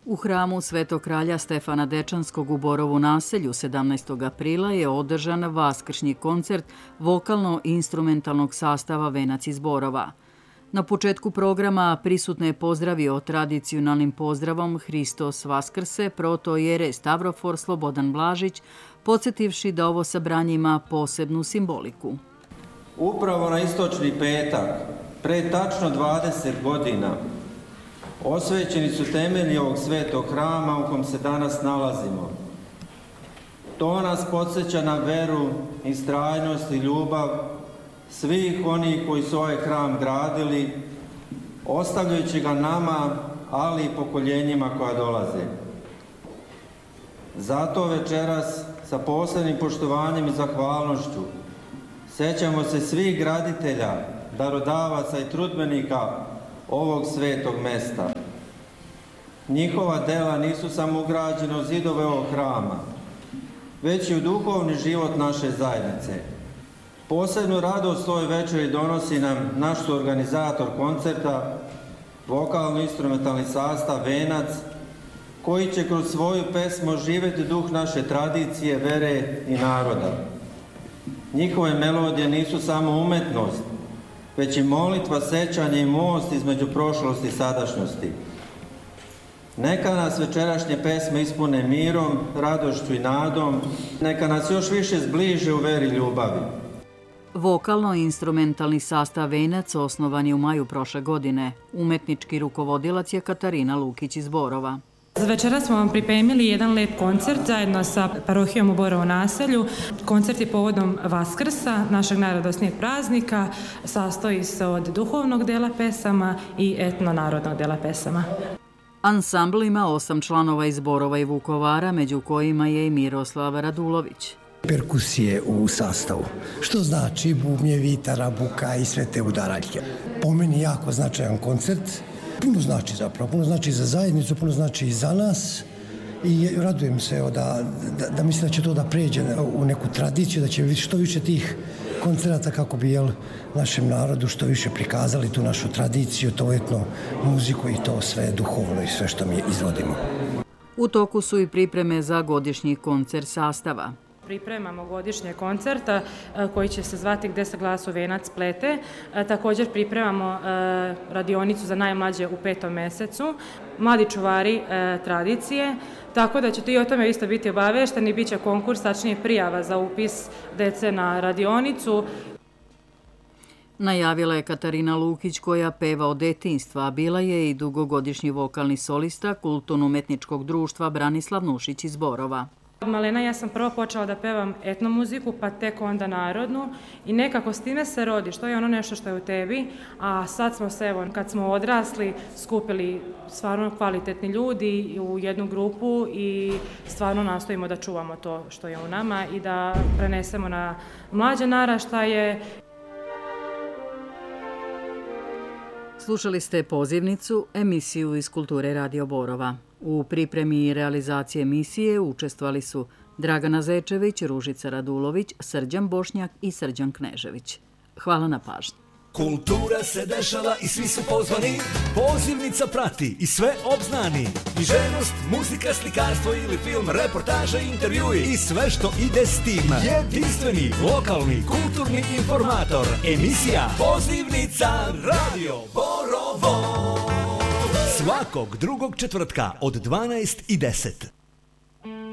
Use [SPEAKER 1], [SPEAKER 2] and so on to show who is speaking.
[SPEAKER 1] U hramu Svetog kralja Stefana Dečanskog u Borovu naselju 17. aprila je održan vaskršnji koncert vokalno-instrumentalnog sastava Venac iz Borova. Na početku programa prisutne je pozdravio tradicionalnim pozdravom Hristos Vaskrse protojere Stavrofor Slobodan Blažić, podsjetivši da ovo sabranje ima posebnu simboliku.
[SPEAKER 2] Upravo na istočni petak, pre tačno 20 godina, osvećeni su temelji ovog svetog hrama u kom se danas nalazimo. To nas podsjeća na veru, istrajnost i ljubav svih onih koji su ovaj hram gradili, ostavljajući ga nama, ali i pokoljenjima koja dolaze. Zato večeras sa posebnim poštovanjem i zahvalnošću sećamo se svih graditelja, darodavaca i trudbenika ovog svetog mesta. Njihova dela nisu samo ugrađena u zidove ovog hrama, već i u duhovni život naše zajednice. Posebnu radost ovoj večeri donosi nam naš organizator koncerta, vokalno-instrumentalni sastav Venac, koji će kroz svoju pesmu oživjeti duh naše tradicije, vere i naroda. Njihove melodije nisu samo umetnost, već i molitva, sećanje i most između prošlosti i sadašnjosti. Neka nas večerašnje pesme ispune mirom, radošću i nadom, neka nas još više zbliže u veri i ljubavi.
[SPEAKER 1] Vokalno-instrumentalni sastav Venac osnovan je u maju prošle godine. Umetnički rukovodilac je Katarina Lukić iz Borova.
[SPEAKER 3] Za večera smo vam pripremili jedan lep koncert zajedno sa parohijom u Borovu naselju. Koncert je povodom Vaskrsa, našeg najradosnijeg praznika. Sastoji se od duhovnog dela pesama i etnonarodnog dela pesama.
[SPEAKER 1] Ansambl ima 8 članova iz Borova i Vukovara, među kojima je i Miroslav Radulović.
[SPEAKER 4] Perkusije u sastavu, što znači bubnjevi, tarabuka i sve te udaraljke. Po meni jako značajan koncert, puno znači zapravo, puno znači za zajednicu, puno znači i za nas i radujem se da mislim da će to da pređe u neku tradiciju, da će biti što više tih koncerata kako bi našem narodu što više prikazali tu našu tradiciju, to etno muziku i to sve duhovno i sve što mi izvodimo.
[SPEAKER 1] U toku su i pripreme za godišnji koncert sastava.
[SPEAKER 3] Pripremamo godišnje koncerta koji će se zvati Gde se glasu venac plete. Također pripremamo radionicu za najmlađe u 5. mesecu, mladi čuvari tradicije, tako da ćete i o tome isto biti obavešteni. Biće konkurs, tačnije prijava za upis dece na radionicu.
[SPEAKER 1] Najavila je Katarina Lukić koja peva od detinjstva, a bila je i dugogodišnji vokalni solista Kulturno-umetničkog društva Branislav Nušić iz Borova.
[SPEAKER 3] Malena, ja sam prvo počela da pevam etnomuziku, pa tek onda narodnu i nekako s time se rodi, što je ono nešto što je u tebi, a sad smo se, evo, kad smo odrasli, skupili stvarno kvalitetni ljudi u jednu grupu i stvarno nastojimo da čuvamo to što je u nama i da prenesemo na mlađe naraštaje.
[SPEAKER 1] Slušali ste pozivnicu, emisiju iz Kulture Radio Borova. U pripremi i realizaciji emisije učestvovali su Dragana Zečević, Ružica Radulović, Srđan Bošnjak i Srđan Knežević. Hvala na pažnji.
[SPEAKER 5] Kultura se dešava i svi su pozvani, pozivnica prati i sve obznani. Književnost, muzika, slikarstvo ili film, reportaže, intervjui i sve što ide s tim. Jedinstveni, lokalni, kulturni informator. Emisija Pozivnica Radio Borovo. Svakog drugog četvrtka od 12:10.